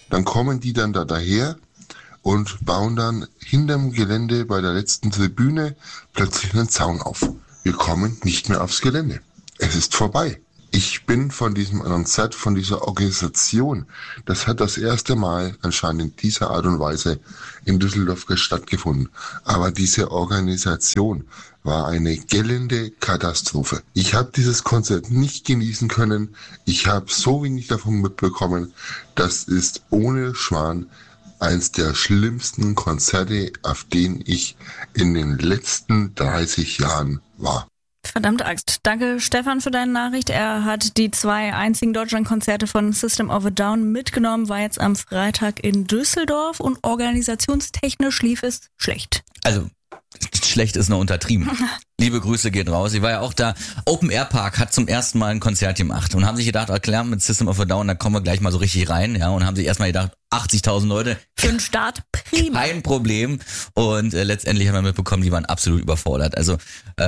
Dann kommen die dann daher und bauen dann hinterm Gelände bei der letzten Tribüne plötzlich einen Zaun auf. Wir kommen nicht mehr aufs Gelände. Es ist vorbei. Ich bin von diesem Konzert, von dieser Organisation, das hat das erste Mal anscheinend in dieser Art und Weise in Düsseldorf stattgefunden. Aber diese Organisation war eine gellende Katastrophe. Ich habe dieses Konzert nicht genießen können. Ich habe so wenig davon mitbekommen. Das ist ohne Schwan eins der schlimmsten Konzerte, auf denen ich in den letzten 30 Jahren war. Verdammte Axt. Danke, Stefan, für deine Nachricht. Er hat die 2 einzigen Deutschlandkonzerte von System of a Down mitgenommen, war jetzt am Freitag in Düsseldorf und organisationstechnisch lief es schlecht. Also, schlecht ist noch untertrieben. Liebe Grüße gehen raus. Ich war ja auch da. Open Air Park hat zum ersten Mal ein Konzert gemacht und haben sich gedacht, klar, mit System of a Down, da kommen wir gleich mal so richtig rein, ja, und haben sich erstmal gedacht, 80.000 Leute. Für den Start prima. Kein Problem. Und letztendlich haben wir mitbekommen, die waren absolut überfordert. Also,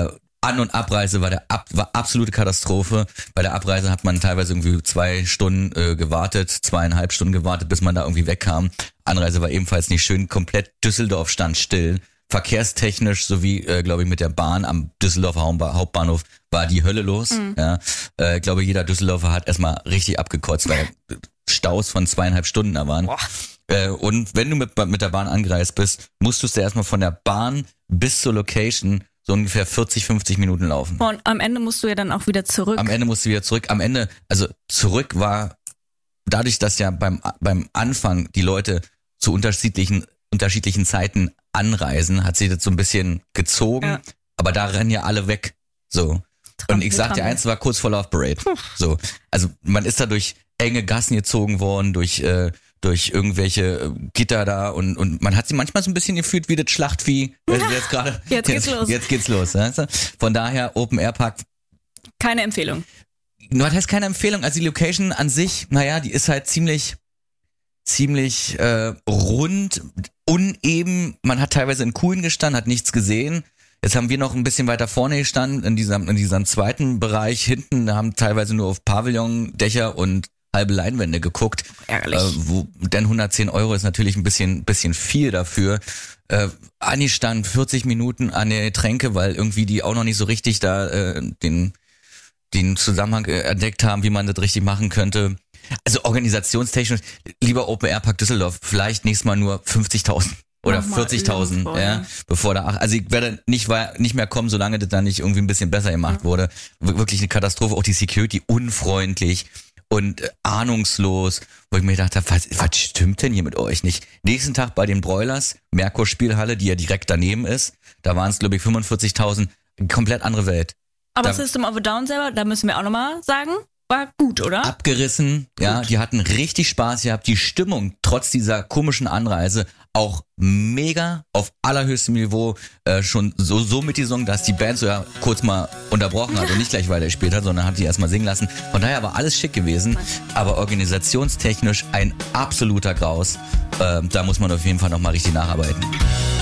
An- und Abreise war absolute Katastrophe. Bei der Abreise hat man teilweise irgendwie 2 Stunden gewartet, 2,5 Stunden gewartet, bis man da irgendwie wegkam. Anreise war ebenfalls nicht schön. Komplett Düsseldorf stand still. Verkehrstechnisch sowie, glaube ich, mit der Bahn am Düsseldorfer Hauptbahnhof war die Hölle los. Mhm. Ja, glaube jeder Düsseldorfer hat erstmal richtig abgekotzt, weil Staus von 2,5 Stunden da waren. Und wenn du mit der Bahn angereist bist, musstest du erstmal von der Bahn bis zur Location so ungefähr 40, 50 Minuten laufen. Und am Ende musst du ja dann auch wieder zurück. Am Ende musst du wieder zurück. Am Ende, also zurück war, dadurch, dass ja beim Anfang die Leute zu unterschiedlichen Zeiten anreisen, hat sich das so ein bisschen gezogen, aber da rennen ja alle weg. So. Und ich sag dir eins, war kurz vor Love Parade. So. Also man ist da durch enge Gassen gezogen worden, durch irgendwelche Gitter da und man hat sie manchmal so ein bisschen gefühlt wie das Schlachtvieh. Jetzt geht's los. Weißt du? Von daher Open Air Park. Keine Empfehlung. Was heißt keine Empfehlung? Also die Location an sich, naja, die ist halt ziemlich rund, uneben. Man hat teilweise in Kuhlen gestanden, hat nichts gesehen. Jetzt haben wir noch ein bisschen weiter vorne gestanden, in diesem zweiten Bereich. Hinten, da haben teilweise nur auf Pavillondächer und halbe Leinwände geguckt. Ärgerlich. Denn 110 € ist natürlich ein bisschen viel dafür. Anni stand 40 Minuten an der Getränke, weil irgendwie die auch noch nicht so richtig da den Zusammenhang entdeckt haben, wie man das richtig machen könnte. Also organisationstechnisch, lieber Open Air Park Düsseldorf, vielleicht nächstes Mal nur 50.000 oder 40.000, ja, bevor da, also ich werde nicht mehr kommen, solange das dann nicht irgendwie ein bisschen besser gemacht wurde. Wirklich eine Katastrophe, auch die Security unfreundlich und ahnungslos, wo ich mir gedacht habe, was stimmt denn hier mit euch nicht? Nächsten Tag bei den Broilers, Merkur Spielhalle, die ja direkt daneben ist, da waren es glaube ich 45.000, komplett andere Welt. Aber System of a Down selber, da müssen wir auch nochmal sagen, war gut, oder? Abgerissen, ja, die hatten richtig Spaß gehabt, die Stimmung trotz dieser komischen Anreise auch mega auf allerhöchstem Niveau, schon so mitgesungen, dass die Band so ja kurz mal unterbrochen hat und nicht gleich weitergespielt hat, sondern hat die erstmal singen lassen. Von daher war alles schick gewesen, aber organisationstechnisch ein absoluter Graus. Da muss man auf jeden Fall nochmal richtig nacharbeiten.